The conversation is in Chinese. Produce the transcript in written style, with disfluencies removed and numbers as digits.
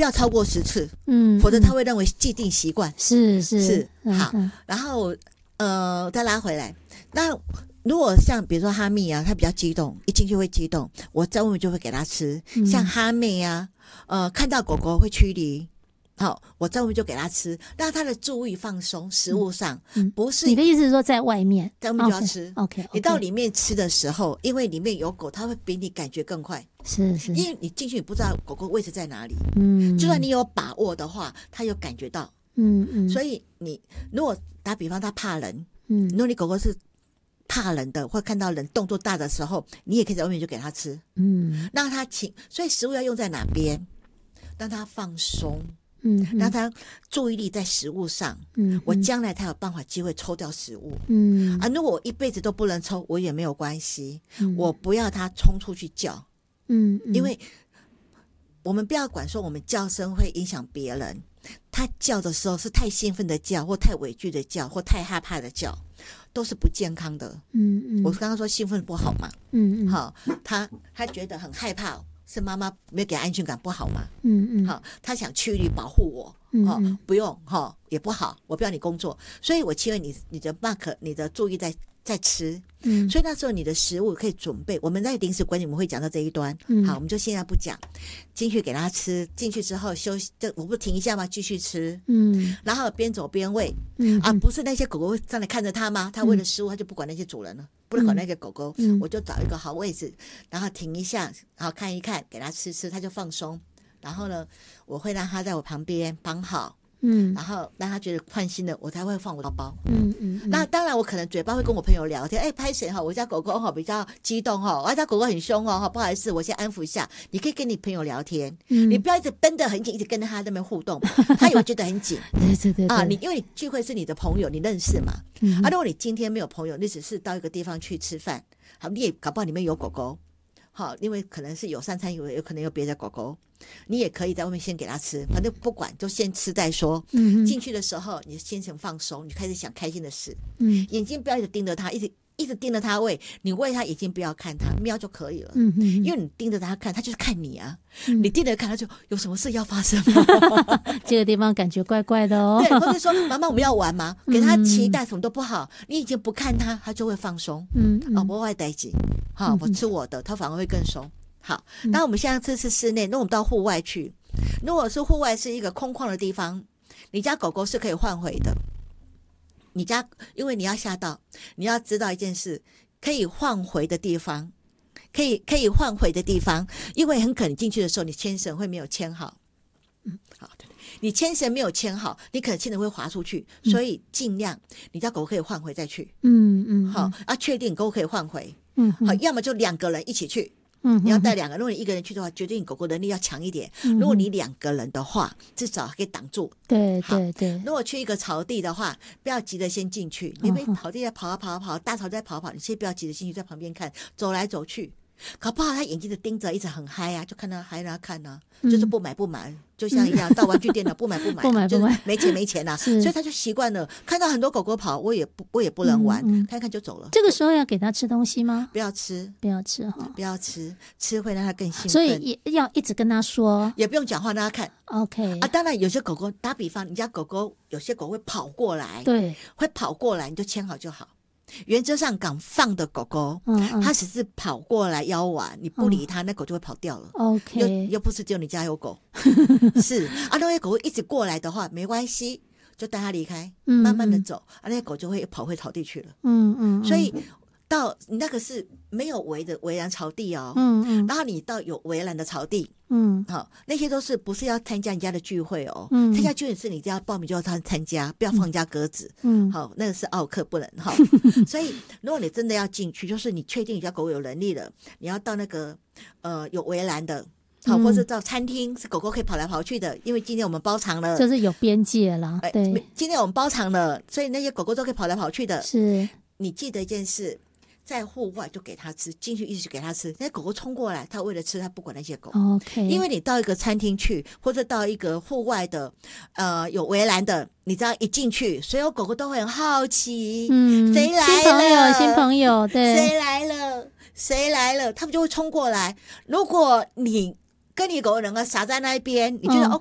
要超过10次， 嗯， 否则他会认为既定习惯。 是好，然后再拉回来。那如果像比如说哈密啊，他比较激动，一进去会激动，我在外面就会给他吃。像哈密啊，看到狗狗会驱离。好，我在外面就给他吃，让他的注意放松，食物上，不是你的意思是说在外面， 在外面就要吃。 OK， 你到里面吃的时候，因为里面有狗，它会比你感觉更快。 是， 因为你进去你不知道狗狗位置在哪里。就算你有把握的话，它有感觉到。所以你如果打比方，它怕人，如果你狗狗是怕人的，或看到人动作大的时候，你也可以在外面就给它吃。让它所以食物要用在哪边？让它放松。让他注意力在食物上，我将来才有办法机会抽掉食物。如果我一辈子都不能抽，我也没有关系。我不要他冲出去叫。因为我们不要管说我们叫声会影响别人，他叫的时候是太兴奋的叫，或太委屈的叫，或太害怕的叫，都是不健康的。我刚刚说兴奋不好嘛。好，他觉得很害怕。是妈妈没有给安全感不好吗？好，他想驱离保护我，不用也不好，我不要你工作，所以我期望你的 mark 你的注意在吃。所以那时候你的食物可以准备，我们在临时管理我们会讲到这一端。好，我们就现在不讲，进去给他吃，进去之后休息，我不停一下吗？继续吃。然后边走边喂。不是那些狗狗会站来看着他吗？他为了食物他就不管那些主人了，不管那些狗狗。我就找一个好位置，然后停一下，然后看一看，给他吃，他就放松。然后呢，我会让他在我旁边绑好。然后让他觉得放心了，我才会放我的包。那当然我可能嘴巴会跟我朋友聊天，拍谁我家狗狗比较激动我家狗狗很凶不好意思，我先安抚一下。你可以跟你朋友聊天，你不要一直绷得很紧，一直跟着他在那边互动，他也会觉得很紧。对因为你聚会是你的朋友，你认识嘛。如果你今天没有朋友，你只是到一个地方去吃饭，好，你也搞不好里面有狗狗。好，因为可能是有3餐，有可能有别的狗狗，你也可以在外面先给它吃，反正不管就先吃再说。进去的时候你心情放松，你开始想开心的事。眼睛不要一直盯着它，一直盯着它喂，你喂它眼睛不要看它，瞄就可以了。因为你盯着它看，它就是看你啊。你盯着看，它就有什么事要发生吗？ 这个地方感觉怪怪的哦。 对，或者说妈妈我们要玩吗？给它期待什么都不好，你已经不看它，它就会放松。不会待机。好，我吃我的，它反而会更松。好，那我们现在这是室内，那我们到户外去。如果是户外是一个空旷的地方，你家狗狗是可以换回的。你家因为你要下到，你要知道一件事，可以换回的地方，可以换回的地方，因为很可能你进去的时候，你牵绳会没有牵好。好，你牵绳没有牵好，你可能牵绳会滑出去，所以尽量你家狗可以换回再去。好，确定狗可以换回。好，要么就2个人一起去。你要带2个，如果你1个人去的话，绝对你狗狗能力要强一点。如果你2个人的话，至少可以挡住。 对。 如果去一个草地的话，不要急着先进去，你们草地在跑，大草在跑，你先不要急着进去，在旁边看，走来走去。搞不好他眼睛就盯着，一直很嗨啊，就看他嗨啊看啊，就是不买，就像一样到玩具店了，不买，就是没钱啊，所以他就习惯了，看到很多狗狗跑，我也不能玩，看看就走了。 这个时候要给他吃东西吗？ 不要吃吃会让他更兴奋， 所以也要一直跟他说， 也不用讲话让他看。 OK 当然有些狗狗，打比方，你家狗狗有些狗会跑过来， 对， 会跑过来，你就牵好就好。原则上敢放的狗狗，它只是跑过来邀玩，你不理它，那狗就会跑掉了。 OK， 又不是只有你家有狗，是那些狗一直过来的话，没关系，就带它离开，慢慢的走，那些狗就会跑回草地去了。所以到你那个是没有围栏草地哦，然后你到有围栏的草地。好，那些都是不是要参加人家的聚会哦？参加聚会是你只要报名就要参加，不要放家鸽子。好，那个是奥客不能哈。所以如果你真的要进去，就是你确定你家狗有能力了，你要到那个有围栏的。好，或是到餐厅是狗狗可以跑来跑去的，因为今天我们包场了， 就是有边界啦。对， 今天我们包场了，所以那些狗狗都可以跑来跑去的。 是， 你记得一件事。在户外就给它吃，进去一直给它吃。那狗狗冲过来，它为了吃，它不管那些狗。 OK， 因为你到一个餐厅去，或者到一个户外的，有围栏的，你知道一进去，所有狗狗都会很好奇，谁来了？ 新朋友，对， 谁来了？他们就会冲过来。如果你跟你狗能够傻在那一边，你觉得